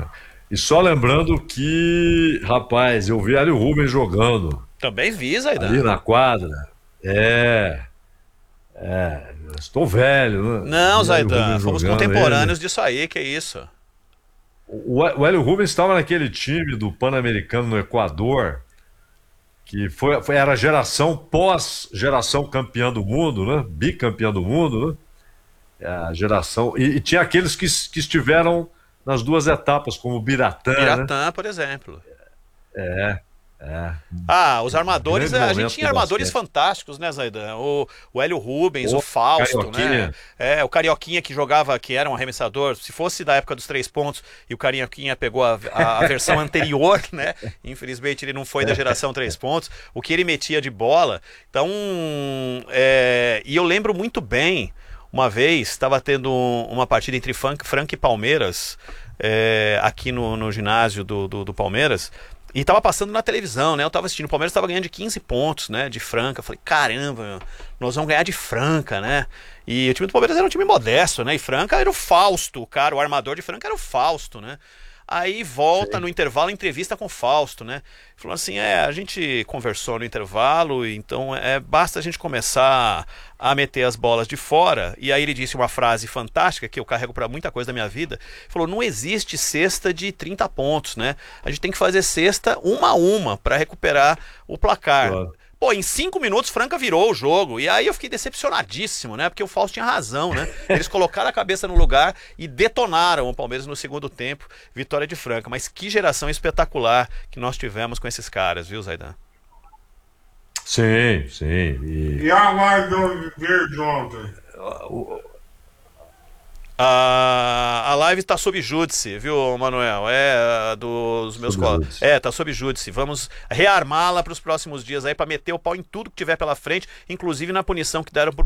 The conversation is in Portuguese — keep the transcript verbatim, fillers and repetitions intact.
cara. E só lembrando que, rapaz, eu vi Hélio Rubens jogando Também vi, ali Zaidan. na quadra. É, é, eu estou velho, né? Não, Vi Hélio Zaidan, Rubens fomos jogando ele. contemporâneos disso aí, que isso. O, o Hélio Rubens estava naquele time do Pan-Americano no Equador, que foi, foi- era a geração pós-geração campeã do mundo, né? Bicampeã do mundo, né? É a geração. E, e tinha aqueles que, que estiveram nas duas etapas, como o Biratã, né? Biratã, por exemplo. É, Ah, os armadores, grande a gente momento tinha do armadores basquete. fantásticos, né, Zaidan? O, o Hélio Rubens, o Ô, Fausto, né? Carioquinha. É, o Carioquinha que jogava, que era um arremessador. Se fosse da época dos três pontos e o Carioquinha pegou a, a, a versão anterior, né? Infelizmente ele não foi da geração três pontos. O que ele metia de bola. Então, é, e eu lembro muito bem, uma vez, estava tendo uma partida entre Franca, Franca e Palmeiras, é, aqui no, no ginásio do, do, do Palmeiras. E tava passando na televisão, né? Eu tava assistindo. O Palmeiras tava ganhando de quinze pontos, né? De Franca. Eu falei, caramba, meu, nós vamos ganhar de Franca, né? E o time do Palmeiras era um time modesto, né? E Franca era o Fausto, o cara, o armador de Franca era o Fausto, né? Aí volta Sim. no intervalo, entrevista com o Fausto, né? Falou assim, é, a gente conversou no intervalo, então é, basta a gente começar a meter as bolas de fora. E aí ele disse uma frase fantástica, que eu carrego para muita coisa da minha vida. Falou, não existe cesta de trinta pontos, né? A gente tem que fazer cesta uma a uma para recuperar o placar. Claro. Pô, em cinco minutos Franca virou o jogo. E aí eu fiquei decepcionadíssimo, né? Porque o Fausto tinha razão, né? Eles colocaram a cabeça no lugar e detonaram o Palmeiras no segundo tempo. Vitória de Franca. Mas que geração espetacular que nós tivemos com esses caras, viu, Zaidan? Sim, sim. E, E a live do Verde ontem? A, a live tá sob júdice, viu, Manuel? É, a dos meus sobre colegas. Rhodes. É, tá sob júdice. Vamos rearmá-la para os próximos dias aí, para meter o pau em tudo que tiver pela frente, inclusive na punição que deram pro